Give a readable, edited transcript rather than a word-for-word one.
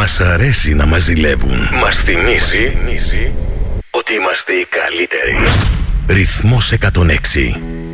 Μας αρέσει να μας ζηλεύουν. Μας θυμίζει ότι είμαστε οι καλύτεροι. Ρυθμός 106.